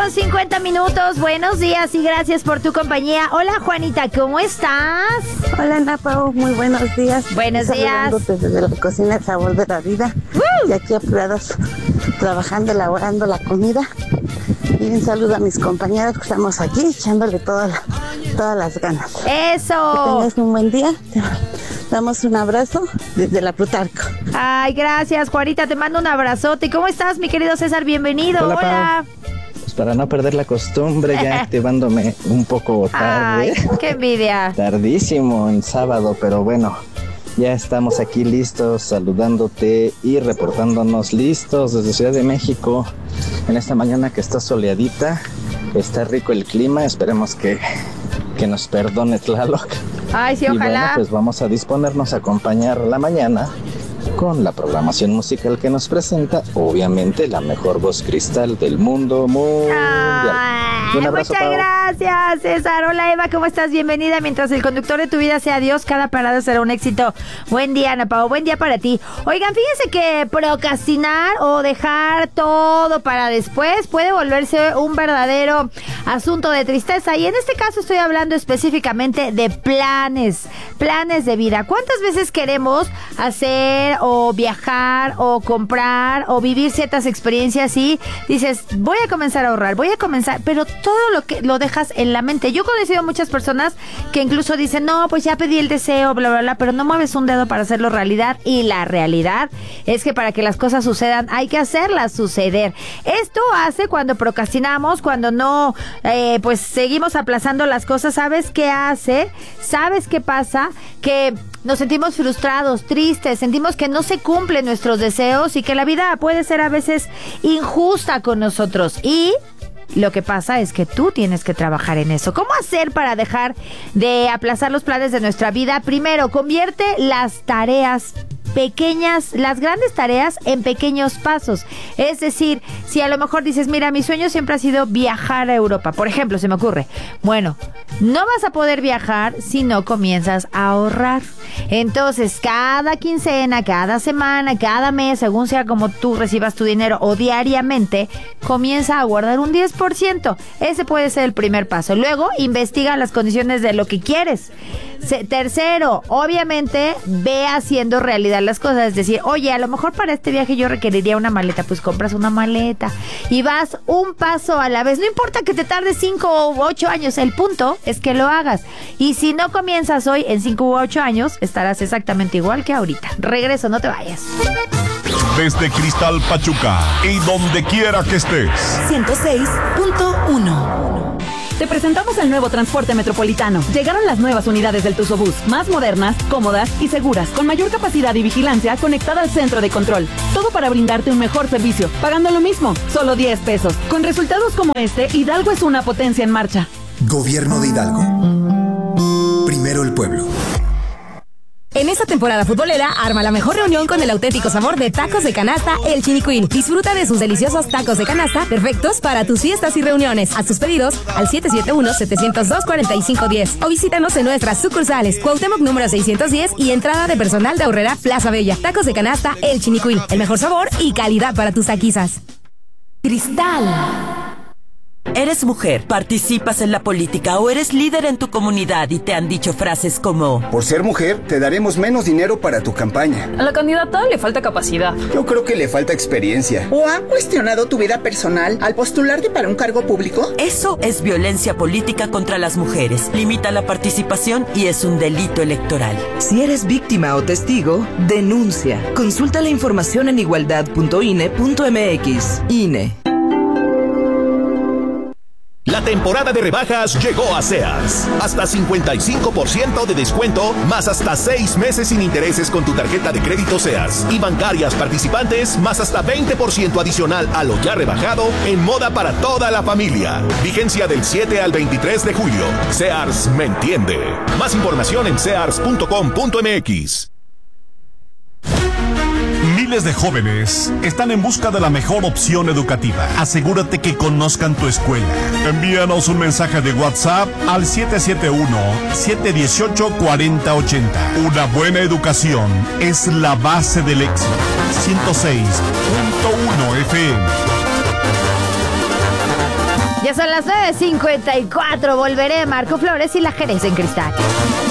8:50. Buenos días y gracias por tu compañía. Hola, Juanita, ¿cómo estás? Hola, Ana Pau, muy buenos días. Buenos días. Desde la cocina El Sabor de la Vida. Y aquí apurados, trabajando, elaborando la comida. Y un saludo a mis compañeros que estamos aquí echándole todas las ganas. ¡Eso! Que tengas un buen día. Te damos un abrazo desde la Plutarco. Ay, gracias, Juanita, te mando un abrazote. ¿Cómo estás, mi querido César? Bienvenido. Hola. Pues para no perder la costumbre, ya activándome un poco tarde. Ay, qué envidia. Tardísimo en sábado, pero bueno, ya estamos aquí listos, saludándote y reportándonos listos desde Ciudad de México. En esta mañana que está soleadita, está rico el clima, esperemos que nos perdone Tlaloc. Ay, sí, ojalá. Y bueno, pues vamos a disponernos a acompañar la mañana con la programación musical que nos presenta, obviamente, la mejor voz cristal del mundo mundial. Un abrazo, muchas gracias, César. Hola, Eva, ¿cómo estás? Bienvenida. Mientras el conductor de tu vida sea Dios, cada parada será un éxito. Buen día, Ana Pau, buen día para ti. Oigan, fíjense que procrastinar o dejar todo para después puede volverse un verdadero asunto de tristeza. Y en este caso estoy hablando específicamente de planes de vida. ¿Cuántas veces queremos hacer o viajar o comprar o vivir ciertas experiencias y dices, voy a comenzar a ahorrar, pero todo lo que lo dejas en la mente? Yo he conocido muchas personas que incluso dicen, no, pues ya pedí el deseo, bla, bla, bla, pero no mueves un dedo para hacerlo realidad. Y la realidad es que para que las cosas sucedan hay que hacerlas suceder. Esto hace cuando procrastinamos, cuando no, pues seguimos aplazando las cosas. ¿Sabes qué hace? ¿Sabes qué pasa? Que nos sentimos frustrados, tristes, sentimos que no se cumplen nuestros deseos y que la vida puede ser a veces injusta con nosotros. Y lo que pasa es que tú tienes que trabajar en eso. ¿Cómo hacer para dejar de aplazar los planes de nuestra vida? Primero, convierte las tareas pequeñas, las grandes tareas en pequeños pasos. Es decir, si a lo mejor dices, mira, mi sueño siempre ha sido viajar a Europa, por ejemplo, se me ocurre. Bueno, no vas a poder viajar si no comienzas a ahorrar. Entonces, cada quincena, cada semana, cada mes, según sea como tú recibas tu dinero o diariamente, comienza a guardar un 10%. Ese puede ser el primer paso. Luego, investiga las condiciones de lo que quieres. Tercero, obviamente, ve haciendo realidad las cosas. Es decir, oye, a lo mejor para este viaje yo requeriría una maleta. Pues compras una maleta y vas un paso a la vez. No importa que te tardes 5 u 8 años. El punto es que lo hagas. Y si no comienzas hoy, en 5 u 8 años, estarás exactamente igual que ahorita. Regreso, no te vayas. Desde Cristal Pachuca y donde quiera que estés. 106.1. Te presentamos el nuevo transporte metropolitano. Llegaron las nuevas unidades del Tuzobús, más modernas, cómodas y seguras, con mayor capacidad y vigilancia conectada al centro de control. Todo para brindarte un mejor servicio, pagando lo mismo, solo 10 pesos. Con resultados como este, Hidalgo es una potencia en marcha. Gobierno de Hidalgo. Primero el pueblo. En esta temporada futbolera, arma la mejor reunión con el auténtico sabor de tacos de canasta El Chinicuil. Disfruta de sus deliciosos tacos de canasta, perfectos para tus fiestas y reuniones. Haz tus pedidos al 771-702-4510 o visítanos en nuestras sucursales Cuauhtémoc número 610 y entrada de personal de Aurrera Plaza Bella. Tacos de canasta El Chinicuil, el mejor sabor y calidad para tus taquizas. Cristal. ¿Eres mujer, participas en la política o eres líder en tu comunidad y te han dicho frases como: por ser mujer, te daremos menos dinero para tu campaña? A la candidata le falta capacidad. Yo creo que le falta experiencia. ¿O han cuestionado tu vida personal al postularte para un cargo público? Eso es violencia política contra las mujeres. Limita la participación y es un delito electoral. Si eres víctima o testigo, denuncia. Consulta la información en igualdad.ine.mx. INE. La temporada de rebajas llegó a Sears. Hasta 55% de descuento, más hasta 6 meses sin intereses con tu tarjeta de crédito Sears. Y bancarias participantes, más hasta 20% adicional a lo ya rebajado en moda para toda la familia. Vigencia del 7 al 23 de julio. Sears me entiende. Más información en sears.com.mx. Miles de jóvenes están en busca de la mejor opción educativa. Asegúrate que conozcan tu escuela. Envíanos un mensaje de WhatsApp al 771-718-4080. Una buena educación es la base del éxito. 106.1 FM. Ya son las 9:54. Volveré Marco Flores y la Jerez en Cristal.